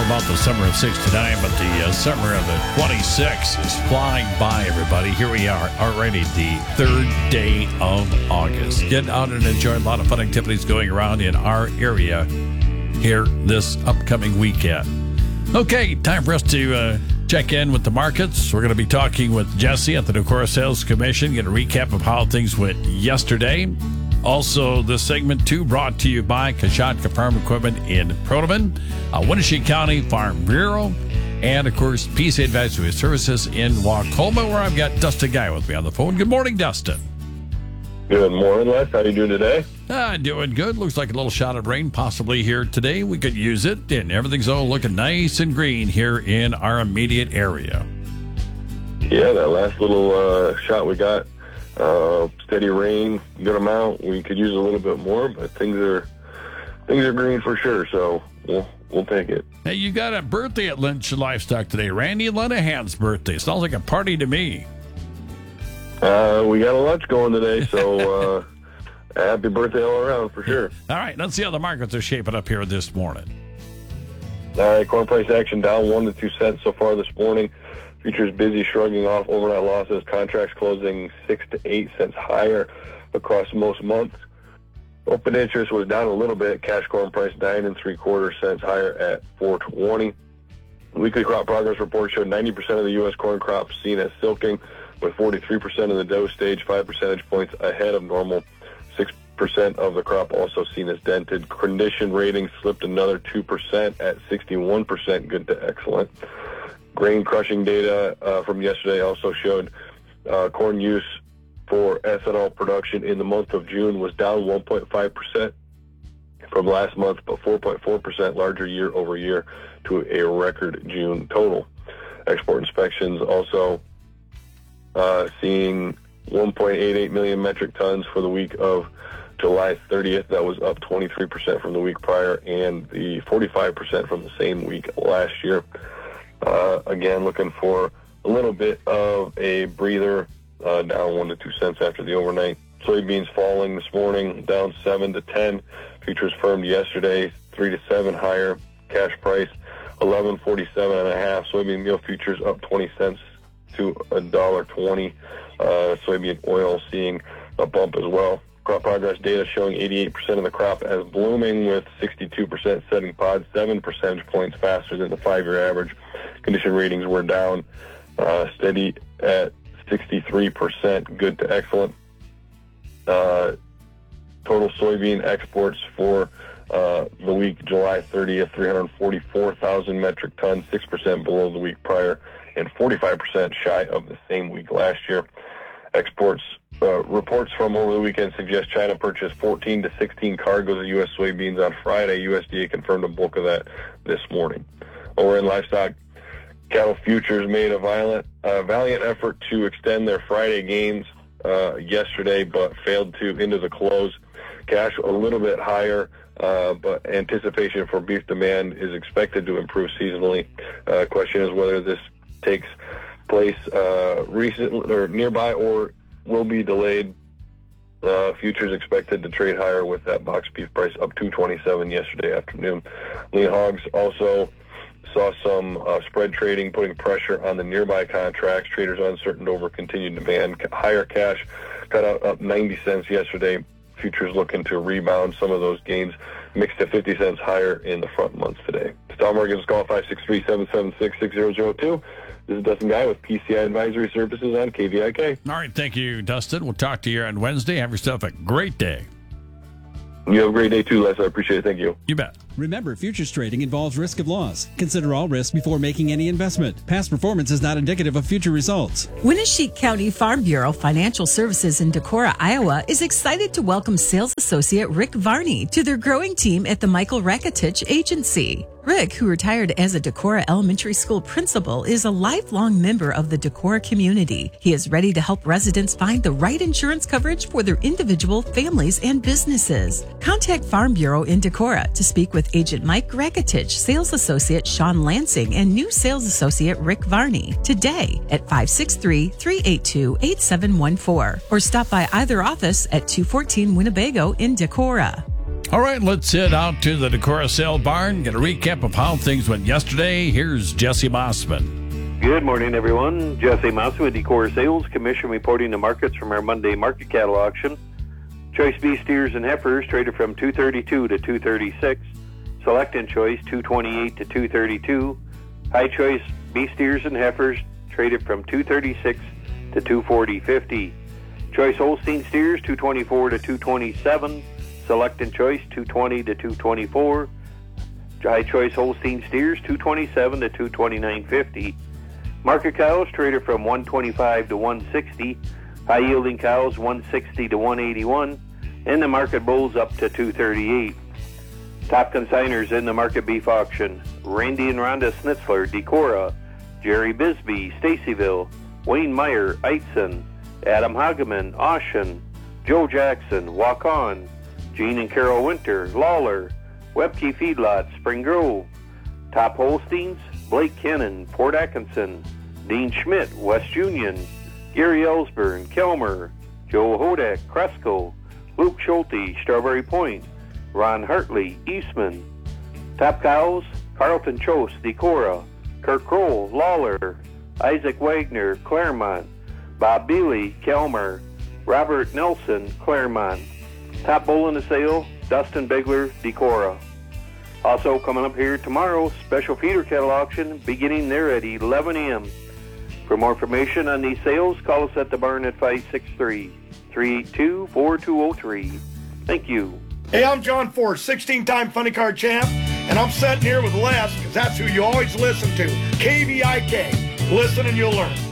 about the summer of 69, but the summer of the 26 is flying by, everybody. Here we are, already the third day of August. Get out and enjoy a lot of fun activities going around in our area here this upcoming weekend. Okay, time for us to check in with the markets. We're going to be talking with Jesse at the Decorah Sales Commission, get a recap of how things went yesterday. Also, this segment, too, brought to you by Kashatka Farm Equipment in Pronoman, Winnebago County Farm Bureau, and, of course, PCA Advisory Services in Wacolma, where I've got Dustin Guy with me on the phone. Good morning, Dustin. Good morning, Les. How are you doing today? Doing good. Looks like a little shot of rain possibly here today. We could use it, and everything's all looking nice and green here in our immediate area. Yeah, that last little shot we got. Steady rain, good amount. We could use a little bit more, but things are green for sure. So we'll take it. Hey, you got a birthday at Lynch Livestock today, Randy Lenahan's birthday. Sounds like a party to me. We got a lunch going today, so happy birthday all around for sure. All right, let's see how the markets are shaping up here this morning. All right, corn price action down 1 to 2 cents so far this morning. Futures busy shrugging off overnight losses. Contracts closing 6 to 8 cents higher across most months. Open interest was down a little bit. Cash corn price 9 3/4 cents higher at 4.20. Weekly crop progress report showed 90% of the U.S. corn crop seen as silking, with 43% of the dough stage 5 percentage points ahead of normal. 6% of the crop also seen as dented. Condition ratings slipped another 2% at 61%, good to excellent. Grain crushing data from yesterday also showed corn use for ethanol production in the month of June was down 1.5% from last month, but 4.4% larger year over year to a record June total. Export inspections also seeing 1.88 million metric tons for the week of July 30th. That was up 23% from the week prior and the 45% from the same week last year. Again, looking for a little bit of a breather, down 1 to 2 cents after the overnight. Soybeans falling this morning, down 7 to 10. Futures firmed yesterday, 3 to 7 higher. Cash price, $11.47.5. Soybean meal futures up 20 cents to $1.20. Soybean oil seeing a bump as well. Crop progress data showing 88% of the crop as blooming, with 62% setting pods, 7 percentage points faster than the 5-year average. Condition ratings were down, steady at 63%, good to excellent. Total soybean exports for the week July 30th, 344,000 metric tons, 6% below the week prior, and 45% shy of the same week last year. Exports reports from over the weekend suggest China purchased 14 to 16 cargoes of U.S. soybeans on Friday. USDA confirmed a bulk of that this morning. Over in livestock, cattle futures made a valiant effort to extend their Friday gains yesterday, but failed to into the close. Cash a little bit higher, but anticipation for beef demand is expected to improve seasonally. Question is whether this takes place recently or nearby, or will be delayed. Futures expected to trade higher, with that box beef price up $2.27 yesterday afternoon. Lean hogs also saw some spread trading, putting pressure on the nearby contracts. Traders uncertain over continued demand. Higher cash cut out up 90 cents yesterday. Futures looking to rebound some of those gains, mixed to 50 cents higher in the front months today. Stock markets call 563-776-6002. This is Dustin Guy with PCI Advisory Services on KVIK. All right, thank you, Dustin. We'll talk to you on Wednesday. Have yourself a great day. You have a great day too, Les. I appreciate it. Thank you. You bet. Remember, futures trading involves risk of loss. Consider all risks before making any investment. Past performance is not indicative of future results. Winnebago County Farm Bureau Financial Services in Decorah, Iowa is excited to welcome sales associate Rick Varney to their growing team at the Michael Rakitich Agency. Rick, who retired as a Decorah Elementary School principal, is a lifelong member of the Decorah community. He is ready to help residents find the right insurance coverage for their individual, families, and businesses. Contact Farm Bureau in Decorah to speak with Agent Mike Rakitich, Sales Associate Sean Lansing, and new Sales Associate Rick Varney today at 563-382-8714, or stop by either office at 214 Winnebago in Decorah. All right, let's head out to the Decorah Sale Barn. Get a recap of how things went yesterday. Here's Jesse Mossman. Good morning, everyone. Jesse Mossman with Decorah Sales Commission reporting the markets from our Monday market cattle auction. Choice beef steers and heifers traded from $232 to $236. Select and choice $228 to $232. High choice beef steers and heifers traded from $236 to $240.50. Choice Holstein steers $224 to $227. Select and choice $220 to $224. High choice Holstein steers $227 to $229.50. Market cows traded from $125 to $160. High yielding cows $160 to $181. And the market bulls up to $238. Top consigners in the market beef auction: Randy and Rhonda Schnitzler, Decorah; Jerry Bisbee, Stacyville; Wayne Meyer, Eitzen; Adam Hageman, Ocean; Joe Jackson, Waukon; Gene and Carol Winter, Lawler; Webke Feedlot, Spring Grove. Top Holsteins: Blake Kennan, Port Atkinson; Dean Schmidt, West Union; Gary Ellsburn, Kelmer; Joe Hodak, Cresco; Luke Schulte, Strawberry Point; Ron Hartley, Eastman. Top cows: Carlton Chose, Decorah; Kirk Kroll, Lawler; Isaac Wagner, Claremont; Bob Bealey, Kelmer; Robert Nelson, Claremont. Top bull in the sale: Dustin Bigler, Decorah. Also coming up here tomorrow, special feeder cattle auction beginning there at 11 a.m. For more information on these sales, call us at the barn at 563-382-4203. Thank you. Hey, I'm John Ford, 16-time funny car champ, and I'm sitting here with Les, because that's who you always listen to, KVIK. Listen and you'll learn.